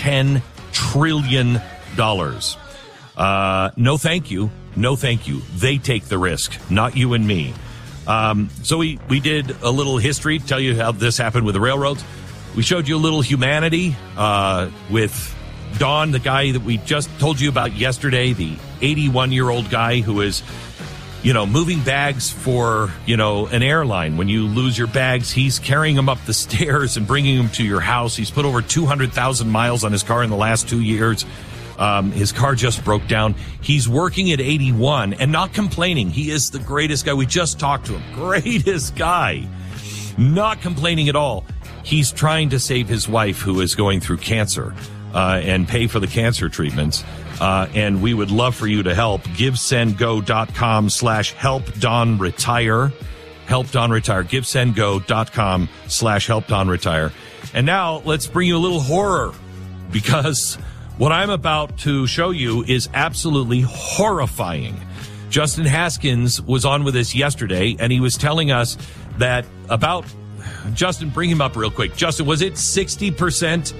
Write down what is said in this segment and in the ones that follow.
$10 trillion. No, thank you. No, thank you. They take the risk, not you and me. So we did a little history, tell you how this happened with the railroads. We showed you a little humanity with Don, the guy that we just told you about yesterday, the 81-year-old guy who is, moving bags for, an airline. When you lose your bags, he's carrying them up the stairs and bringing them to your house. He's put over 200,000 miles on his car in the last 2 years. His car just broke down. He's working at 81 and not complaining. He is the greatest guy. We just talked to him. Greatest guy. Not complaining at all. He's trying to save his wife who is going through cancer and pay for the cancer treatments. And we would love for you to help. GiveSendGo.com/HelpDonRetire. Help Don Retire. GiveSendGo.com/HelpDonRetire. And now let's bring you a little horror, because what I'm about to show you is absolutely horrifying. Justin Haskins was on with us yesterday, and he was telling us that about... Justin, bring him up real quick. Justin, was it 60%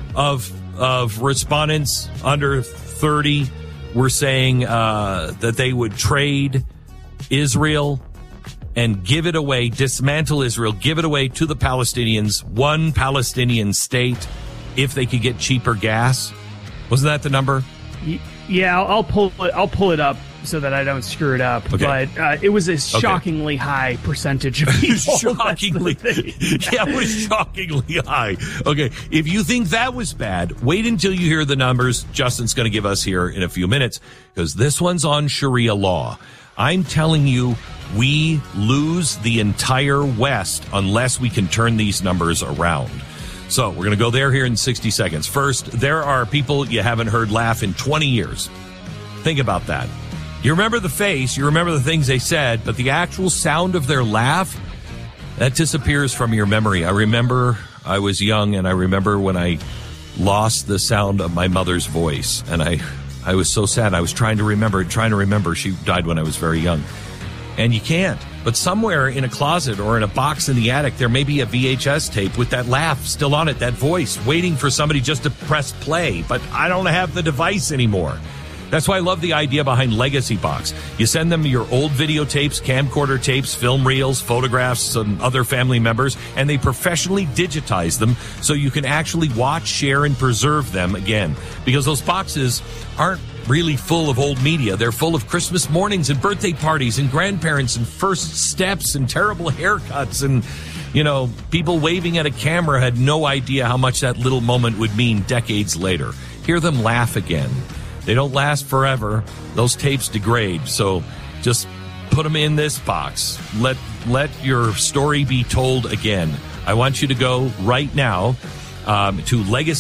of respondents under 30 were saying that they would trade Israel and give it away, dismantle Israel, give it away to the Palestinians, one Palestinian state, if they could get cheaper gas? Wasn't that the number? Yeah, I'll pull it up so that I don't screw it up. Okay. But it was a shockingly high percentage of people. Shockingly, yeah, it was shockingly high. Okay, if you think that was bad, wait until you hear the numbers Justin's going to give us here in a few minutes, because this one's on Sharia law. I'm telling you, we lose the entire West unless we can turn these numbers around. So we're going to go there here in 60 seconds. First, there are people you haven't heard laugh in 20 years. Think about that. You remember the face, you remember the things they said, but the actual sound of their laugh, that disappears from your memory. I remember I was young, and I remember when I lost the sound of my mother's voice, and I was so sad. I was trying to remember. She died when I was very young. And you can't. But somewhere in a closet or in a box in the attic, there may be a VHS tape with that laugh still on it, that voice, waiting for somebody just to press play. But I don't have the device anymore. That's why I love the idea behind Legacy Box. You send them your old videotapes, camcorder tapes, film reels, photographs, and other family members, and they professionally digitize them so you can actually watch, share, and preserve them again. Because those boxes aren't really full of old media. They're full of Christmas mornings and birthday parties and grandparents and first steps and terrible haircuts and, people waving at a camera had no idea how much that little moment would mean decades later. Hear them laugh again. They don't last forever. Those tapes degrade. So just put them in this box. Let your story be told again. I want you to go right now to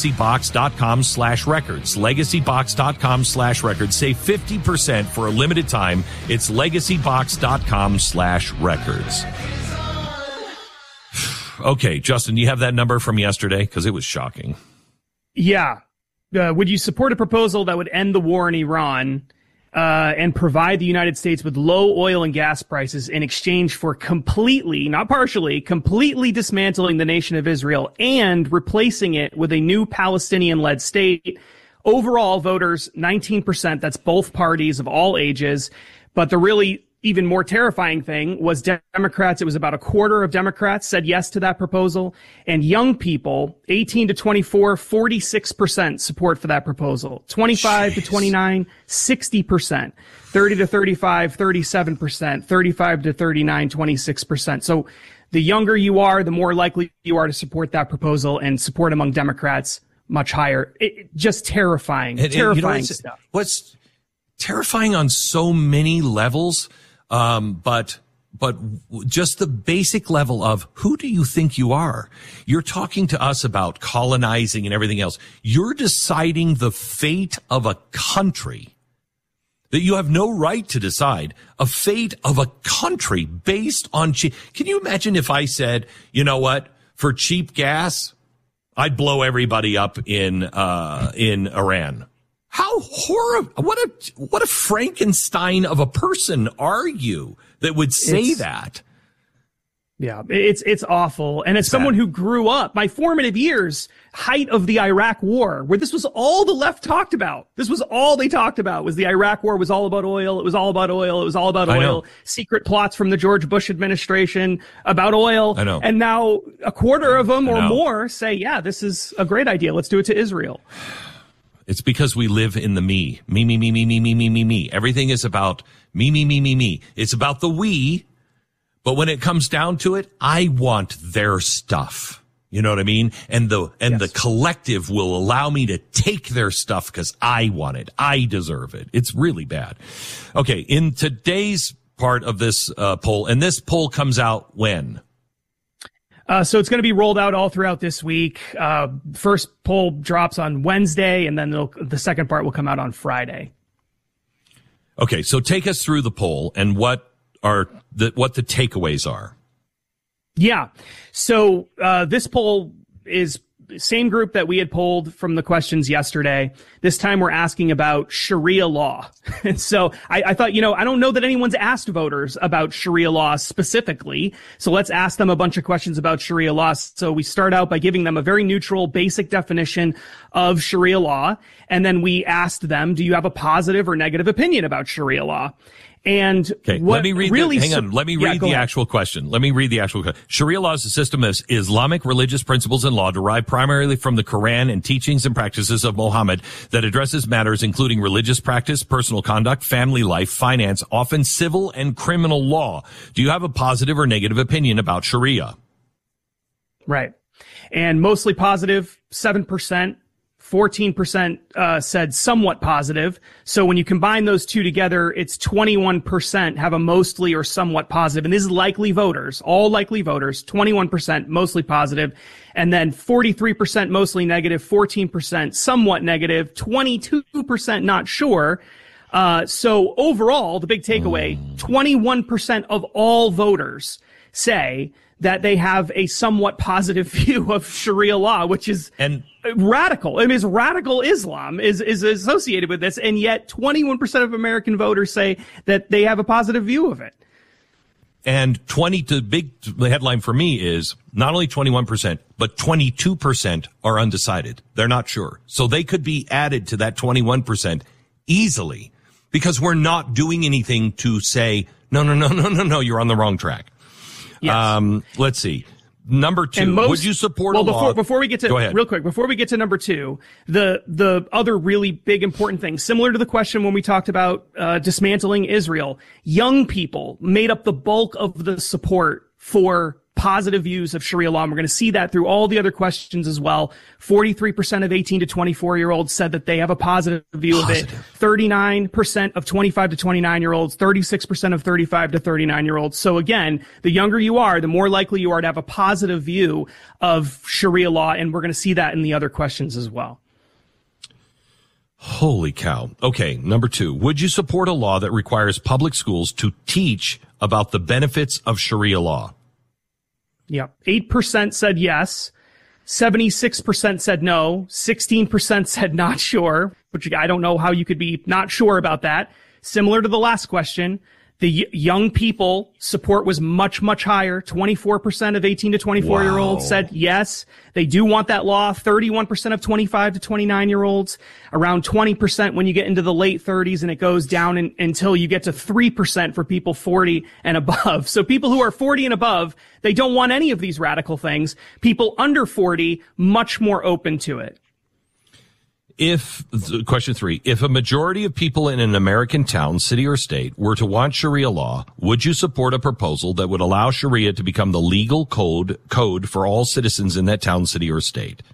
legacybox.com/records. Legacybox.com/records. Save 50% for a limited time. It's legacybox.com/records. Okay, Justin, you have that number from yesterday? Because it was shocking. Yeah. Would you support a proposal that would end the war in Iran and provide the United States with low oil and gas prices in exchange for completely, not partially, completely dismantling the nation of Israel and replacing it with a new Palestinian-led state? Overall, voters, 19%. That's both parties of all ages. But the really even more terrifying thing was Democrats. It was about a quarter of Democrats said yes to that proposal. And young people, 18 to 24, 46% support for that proposal. 25 to 29, 60%. 30 to 35, 37%. 35 to 39, 26%. So the younger you are, the more likely you are to support that proposal, and support among Democrats much higher. Just terrifying, terrifying stuff. What's terrifying on so many levels, but just the basic level of, who do you think you are? You're talking to us about colonizing and everything else. You're deciding the fate of a country that you have no right to decide, a fate of a country based on cheap. Can you imagine if I said, you know what, for cheap gas, I'd blow everybody up in Iran? How horrible! What a Frankenstein of a person are you that would say that? Yeah, it's awful. And as someone who grew up, my formative years, height of the Iraq War, where this was all the left talked about. This was all they talked about, was the Iraq War was all about oil. It was all about oil. It was all about oil. Secret plots from the George Bush administration about oil. I know. And now a quarter of them or more say, yeah, this is a great idea. Let's do it to Israel. It's because we live in the me. Me, me, me, me, me, me, me, me, me. Everything is about me, me, me, me, me. It's about the we. But when it comes down to it, I want their stuff. You know what I mean? And the collective will allow me to take their stuff because I want it. I deserve it. It's really bad. Okay. In today's part of this poll, and this poll comes out when? So it's going to be rolled out all throughout this week. First poll drops on Wednesday, and then the second part will come out on Friday. Okay. So take us through the poll and what the takeaways are. Yeah. So, this poll is same group that we had polled from the questions yesterday. This time we're asking about Sharia law. And so I thought, I don't know that anyone's asked voters about Sharia law specifically. So let's ask them a bunch of questions about Sharia law. So we start out by giving them a very neutral, basic definition of Sharia law. And then we asked them, do you have a positive or negative opinion about Sharia law? And okay, let me read the actual question. Let me read the actual question. Sharia law is a system of Islamic religious principles and law derived primarily from the Quran and teachings and practices of Muhammad that addresses matters including religious practice, personal conduct, family life, finance, often civil and criminal law. Do you have a positive or negative opinion about Sharia? Right. And mostly positive, 7%. 14% said somewhat positive. So when you combine those two together, it's 21% have a mostly or somewhat positive. And this is likely voters, all likely voters, 21% mostly positive, and then 43% mostly negative, 14% somewhat negative, 22% not sure. So overall, the big takeaway, 21% of all voters say that they have a somewhat positive view of Sharia law, which is radical. I mean, it's radical Islam is associated with this, and yet 21% of American voters say that they have a positive view of it. And the headline for me is not only 21%, but 22% are undecided. They're not sure. So they could be added to that 21% easily because we're not doing anything to say, no, you're on the wrong track. Yes. Let's see. Number two, would you support a law? Before we get to, real quick, before we get to number two, the other really big important thing, similar to the question when we talked about, dismantling Israel, young people made up the bulk of the support for positive views of Sharia law. And we're going to see that through all the other questions as well. 43% of 18 to 24-year-olds said that they have a positive view of it. 39% of 25 to 29-year-olds, 36% of 35 to 39-year-olds. So again, the younger you are, the more likely you are to have a positive view of Sharia law. And we're going to see that in the other questions as well. Holy cow. Okay. Number two, would you support a law that requires public schools to teach about the benefits of Sharia law? Yeah. 8% said yes. 76% said no. 16% said not sure, which I don't know how you could be not sure about that. Similar to the last question, the young people support was much, much higher. 24% of 18 to 24-year-olds said yes, they do want that law. 31% of 25 to 29-year-olds. Around 20% when you get into the late 30s, and it goes down until you get to 3% for people 40 and above. So people who are 40 and above, they don't want any of these radical things. People under 40, much more open to it. Question three, if a majority of people in an American town, city, or state were to want Sharia law, would you support a proposal that would allow Sharia to become the legal code for all citizens in that town, city, or state?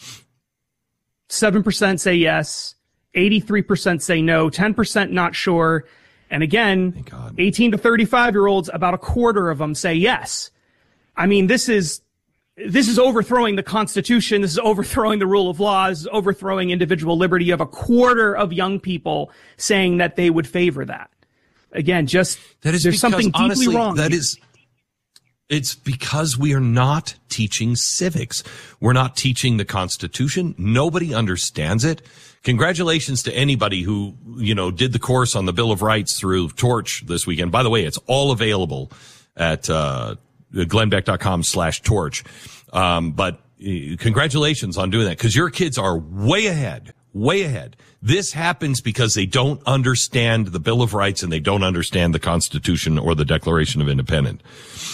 7% say yes, 83% say no, 10% not sure, and again, 18 to 35-year-olds, about a quarter of them say yes. I mean, this is overthrowing the Constitution. This is overthrowing the rule of law. This is overthrowing individual liberty. You have a quarter of young people saying that they would favor that. Again, there's something deeply wrong. It's because we are not teaching civics. We're not teaching the Constitution. Nobody understands it. Congratulations to anybody who, did the course on the Bill of Rights through Torch this weekend. By the way, it's all available at, glennbeck.com/torch. But congratulations on doing that, because your kids are way ahead. This happens because they don't understand the Bill of Rights and they don't understand the Constitution or the Declaration of Independence.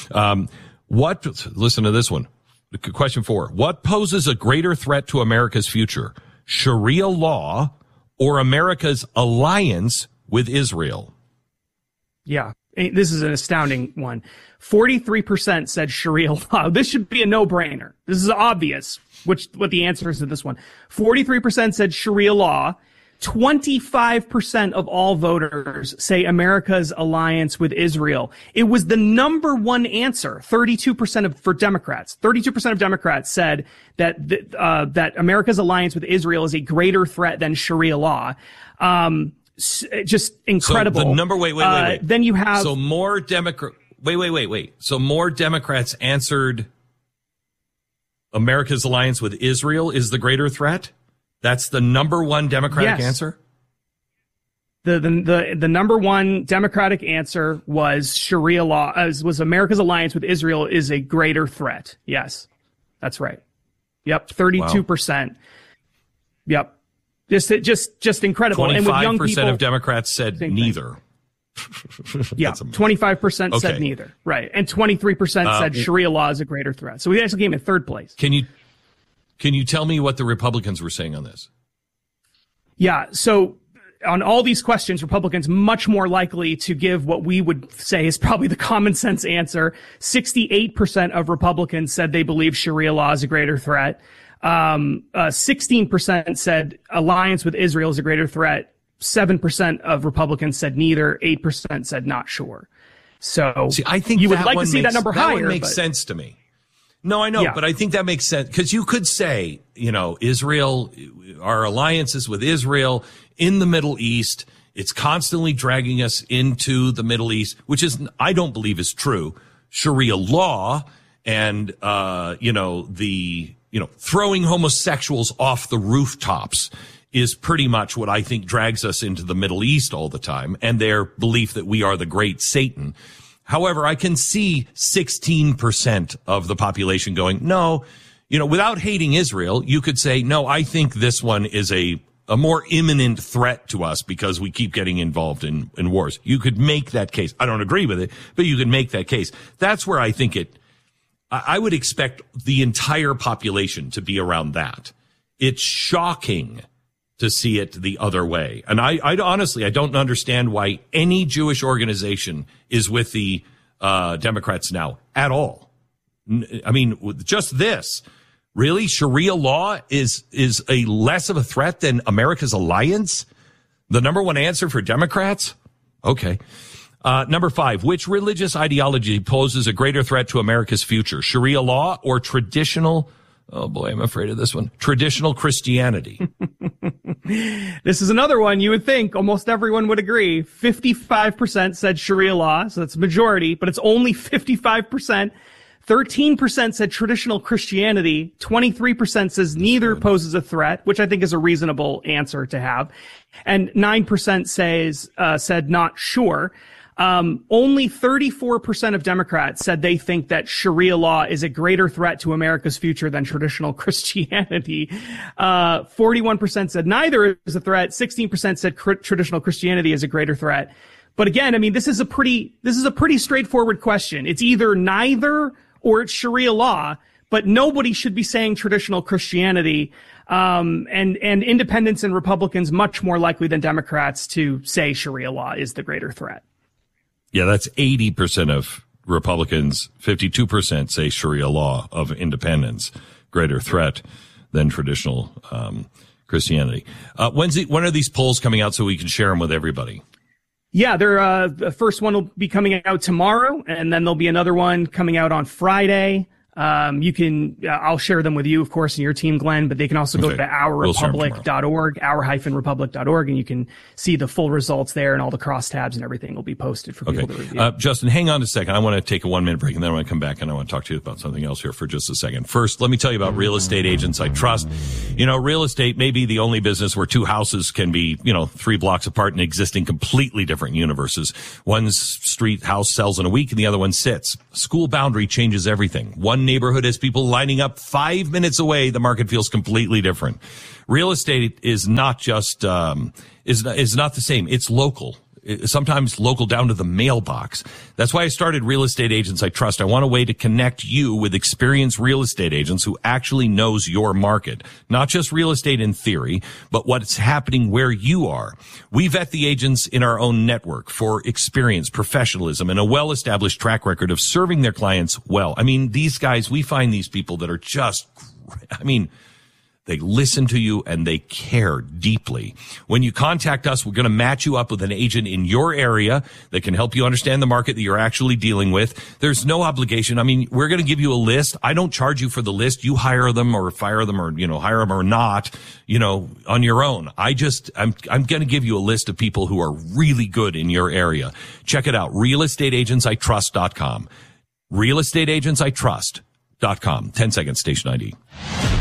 Listen to this one. Question 4. What poses a greater threat to America's future? Sharia law or America's alliance with Israel? Yeah, this is an astounding one. 43% said Sharia law. This should be a no-brainer. This is obvious what the answer is to this one. 43% said Sharia law. 25% of all voters say America's alliance with Israel. It was the number one answer. 32% for Democrats. 32% of Democrats said that America's alliance with Israel is a greater threat than Sharia law. Just incredible. So the number, wait. Then you have. So more wait. So more Democrats answered America's alliance with Israel is the greater threat? That's the number one Democratic answer? The number one Democratic answer was Sharia law, was America's alliance with Israel is a greater threat. Yes, that's right. Yep, 32%. Wow. Yep, just incredible. 25% and with young people, of Democrats said neither. Yeah, 25% said neither. Right, and 23% said Sharia law is a greater threat. So we actually came in third place. Can you tell me what the Republicans were saying on this? Yeah, so on all these questions, Republicans much more likely to give what we would say is probably the common sense answer. 68% of Republicans said they believe Sharia law is a greater threat. 16% said alliance with Israel is a greater threat. 7% of Republicans said neither. 8% said not sure. So see, I think you would like to see that number higher. That one makes sense to me. No, I know, but I think that makes sense, because you could say, Israel, our alliances with Israel in the Middle East, it's constantly dragging us into the Middle East, which I don't believe is true. Sharia law and, throwing homosexuals off the rooftops is pretty much what I think drags us into the Middle East all the time, and their belief that we are the great Satan. However, I can see 16% of the population going, no, without hating Israel, you could say, no, I think this one is a more imminent threat to us because we keep getting involved in wars. You could make that case. I don't agree with it, but you could make that case. That's where I think I would expect the entire population to be around that. It's shocking to see it the other way. And I honestly, I don't understand why any Jewish organization is with the Democrats now at all. I mean, just this. Really? Sharia law is a less of a threat than America's alliance? The number one answer for Democrats? Okay. Number 5, which religious ideology poses a greater threat to America's future? Sharia law or traditional, oh boy, I'm afraid of this one, traditional Christianity? This is another one you would think almost everyone would agree. 55% said Sharia law, so that's a majority, but it's only 55%. 13% said traditional Christianity. 23% says neither poses a threat, which I think is a reasonable answer to have. And 9% said not sure. Only 34% of Democrats said they think that Sharia law is a greater threat to America's future than traditional Christianity. 41% said neither is a threat. 16% said traditional Christianity is a greater threat. But again, I mean, this is a pretty straightforward question. It's either neither or it's Sharia law, but nobody should be saying traditional Christianity. And independents and Republicans much more likely than Democrats to say Sharia law is the greater threat. Yeah, that's 80% of Republicans. 52% say Sharia law of independence greater threat than traditional Christianity. When are these polls coming out so we can share them with everybody? Yeah, the first one will be coming out tomorrow, and then there'll be another one coming out on Friday. You can, I'll share them with you, of course, and your team, Glenn, but they can also go to ourrepublic.org, our-republic.org, and you can see the full results there, and all the crosstabs and everything will be posted for people to review. Justin, hang on a second. I want to take a 1-minute break, and then I want to come back, and I want to talk to you about something else here for just a second. First, let me tell you about Real Estate Agents I Trust. You know, real estate may be the only business where two houses can be, 3 blocks apart and existing completely different universes. One street house sells in a week, and the other one sits. School boundary changes everything. One neighborhood has people lining up 5 minutes away. The market feels completely different. Real estate is not just is not the same. It's local. Sometimes local down to the mailbox. That's why I started Real Estate Agents I Trust. I want a way to connect you with experienced real estate agents who actually knows your market. Not just real estate in theory, but what's happening where you are. We vet the agents in our own network for experience, professionalism, and a well-established track record of serving their clients well. I mean, these guys, we find these people that are just, they listen to you and they care deeply. When you contact us, we're going to match you up with an agent in your area that can help you understand the market that you're actually dealing with. There's no obligation. I mean, we're going to give you a list. I don't charge you for the list. You hire them or fire them or, hire them or not, on your own. I'm going to give you a list of people who are really good in your area. Check it out. realestateagentsitrust.com. realestateagentsitrust.com. 10 seconds, station ID.